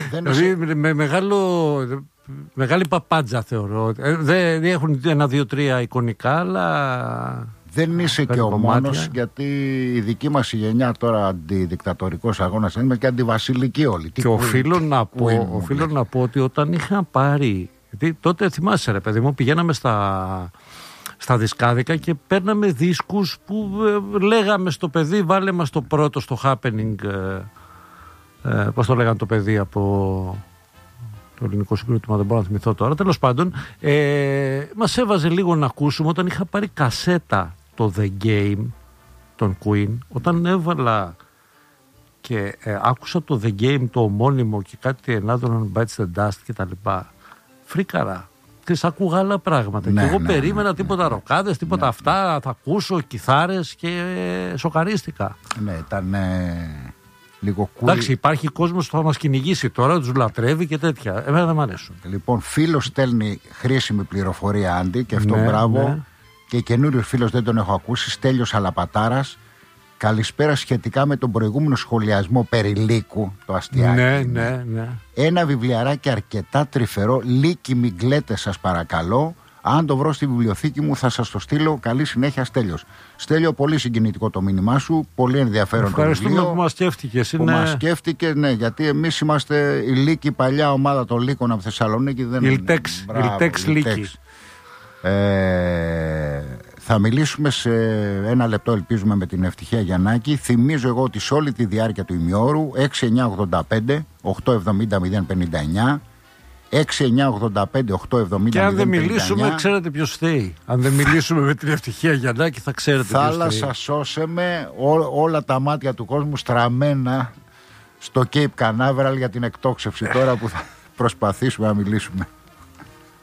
Δηλαδή με μεγάλη παπάντζα θεωρώ. Δεν έχουν 1, 2, 3 εικονικά, αλλά... Δεν είσαι και ο μόνος, γιατί η δική μας γενιά τώρα αντιδικτατορικός αγώνας είναι και αντιβασιλική όλοι. Και οφείλω να πω ότι όταν είχα πάρει... Γιατί τότε θυμάσαι ρε παιδί μου, πηγαίναμε στα δισκάδικα και παίρναμε δίσκους που λέγαμε στο παιδί, βάλε μας το πρώτο στο happening, πώς το λέγανε το παιδί από το ελληνικό συγκρότημα, δεν μπορώ να θυμηθώ τώρα, τέλος πάντων, μας έβαζε λίγο να ακούσουμε. Όταν είχα πάρει κασέτα το The Game των Queen, όταν έβαλα και άκουσα το The Game το ομώνυμο και κάτι Another Bites the Dust και τα λοιπά, φρίκαρα. Άκουγα άλλα πράγματα. Ναι, και εγώ ναι, περίμενα ναι, τίποτα ροκάδες, τίποτα αυτά. Θα ακούσω κιθάρες και σοκαρίστηκα. Ναι, ήταν λίγο cool. Εντάξει, υπάρχει κόσμος που θα μας κυνηγήσει τώρα, τους λατρεύει και τέτοια. Εμένα δεν μ' αρέσουν. Λοιπόν, φίλος στέλνει χρήσιμη πληροφορία, Άντι, και αυτό μπράβο. Ναι. Και καινούριος φίλος, δεν τον έχω ακούσει, Στέλιος Αλαπατάρας. Καλησπέρα σχετικά με τον προηγούμενο σχολιασμό περί Λύκου, το αστιάκι. Ναι. Ένα βιβλιαράκι αρκετά τρυφερό, Λύκη μην κλαίτε σας παρακαλώ. Αν το βρω στη βιβλιοθήκη μου θα σας το στείλω. Καλή συνέχεια, Στέλιος. Στέλιο, πολύ συγκινητικό το μήνυμά σου, πολύ ενδιαφέρον το βιβλίο. Ευχαριστούμε που μας σκέφτηκες. Μας σκέφτηκες, ναι, γιατί εμείς είμαστε η Λύκη, παλιά ομάδα των Λύκων από Θεσσαλονίκη. Ηλτέξ Λύκη. Θα μιλήσουμε σε 1 λεπτό, ελπίζουμε, με την Ευτυχία Γιαννάκη. Θυμίζω εγώ ότι σε όλη τη διάρκεια του ημιώρου 6985 870 059 6985 870 και αν δεν μιλήσουμε, ξέρετε ποιος φταίει. Αν δεν μιλήσουμε με την Ευτυχία Γιαννάκη, θα ξέρετε ποιος φταίει. Θάλασσα, σώσε με, όλα τα μάτια του κόσμου στραμμένα στο Cape Canaveral για την εκτόξευση τώρα που θα προσπαθήσουμε να μιλήσουμε.